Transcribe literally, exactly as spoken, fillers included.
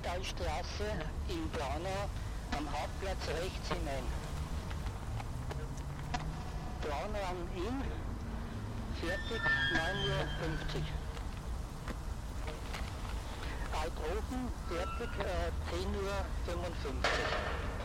Hofstallstraße in Braunau am Hauptplatz rechts hinein. Braunau am Inn, fertig neun Uhr fünfzig. Althofen, fertig äh, zehn Uhr fünfundfünfzig.